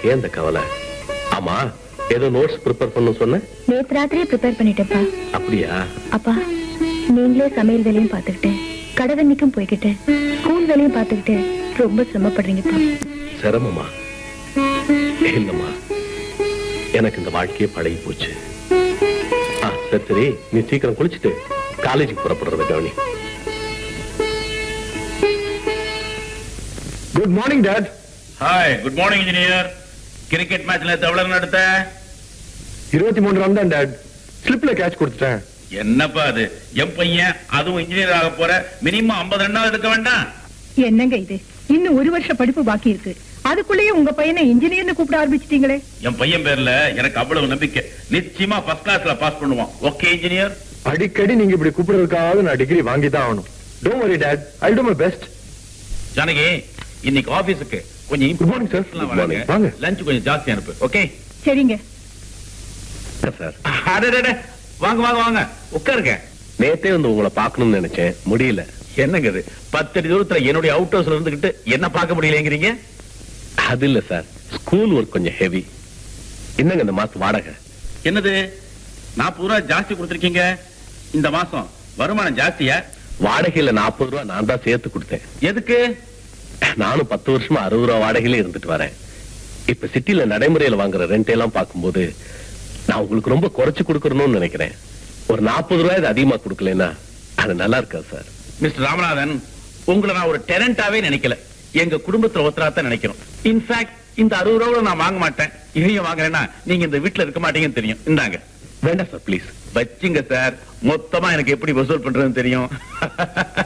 உனக்கு ஏன் இந்த கவலை? ஆமா, ஏதோ நோட்ஸ் ப்ரிப்பேர் பண்ண சொன்ன? நேத்து ராத்திரியே ப்ரிப்பேர் பண்ணிட்டேப்பா. அப்படியா? அப்பா, நீங்களே சமையல் வேலையும் பார்த்துக்கிட்டு கடவண்ணிக்கும் போய்கிட்டு ஸ்கூல் வேலையும் பார்த்துக்கிட்டு ரொம்ப சிரமப்படுறீங்கப்பா. சிரமமா? இல்லம்மா, எனக்கு இந்த வாழ்க்கையே பழகி போச்சு. சரி சரி, நீ சீக்கிரம் குளிச்சுட்டு காலேஜுக்கு புறப்படுறத கவனி. Good morning dot. Hi, good morning engineer. Cricket மேட்ச்ல எவ்வளவு நடத்த? 23 ரன் தான் டாட். ஸ்லிப்ல கேட்ச் கொடுத்துட்டேன். என்னப்பா அது? என் பையன் அதுவும் இன்ஜினியர் ஆக போற, மினிமம் 50 ரன் எடுக்க வேண்டாம்? என்னங்க இது? இன்னும் 1 வருஷம் படிப்பு பாக்கி இருக்கு, அதுக்குள்ளேயே உங்க பையனை இன்ஜினியர்னு கூப்பிட ஆரம்பிச்சிட்டீங்களே. என் பையன் பேர்ல எனக்கு அவ்வளவு நம்பிக்கை. நிச்சயமா ஃபர்ஸ்ட் கிளாஸ்ல பாஸ் பண்ணுவான். Okay engineer? அடிக்கடி நீங்க இப்படி கூப்பிடுறதுக்காக நான் டிகிரி வாங்கி தான் ஆகணும். Don't worry dot, I to my best. Janaki, இன்னைக்கு ஆபீஸ்க்கு கொஞ்சம் good morning sir. Good morning. வாங்க. லஞ்ச் கொஞ்சம் ஜாஸ்தி அனுப்பு. ஓகே சரிங்க சார். வாங்க வாங்க வாங்க, உட்காருங்க. நேத்தே வந்து உங்களை பார்க்கணும்னு நினைச்சேன், முடியல. என்னங்க இது? 10 அடி தூரத்துல என்னுடைய அவுட் ஹவுஸ்ல இருந்துகிட்டு என்ன பார்க்க முடியலங்கிறீங்க? அது இல்ல சார், ஸ்கூல் ஒர்க் கொஞ்சம் ஹெவி. என்னங்க இந்த மாசம் வாடகை? என்னது 40 ரூபாய் ஜாஸ்தி கொடுத்திருக்கீங்க? இந்த மாசம் வருமானம் ஜாஸ்தியா? வாடகையில 40 ரூபா நான் தான் சேர்த்து கொடுத்தேன். எதுக்கு? நானும் 10 வருஷமா 60 ரூபா வாடகையில இருந்துட்டு வரேன். இப்ப சிட்டில நடைமுறையில வாங்குற ரெண்ட் எல்லாம் பார்க்கும்போது நான் உங்களுக்கு ரொம்ப குறைச்சு கொடுக்கணும்னு நினைக்கிறேன். ஒரு 40 ரூபாய் அதிகமா கொடுக்கலன்னா அது நல்லா இருக்காது சார். மிஸ்டர் ராமநாதன், உங்களை நான் ஒரு டெனண்டாவே நினைக்கல, எங்க குடும்பத்துல ஒருத்தராத்தான் நினைக்கிறோம். இன்ஃபேக்ட் இந்த 60 ரூபாய் நான் வாங்க மாட்டேன். இதையும் வாங்குறேன்னா நீங்க இந்த வீட்டுல இருக்க மாட்டீங்கன்னு தெரியும். இந்தாங்க. வேண்டாம் சார், பிளீஸ் வச்சுங்க சார். மொத்தமா எனக்கு எப்படி வசூல் பண்றதுன்னு தெரியும்.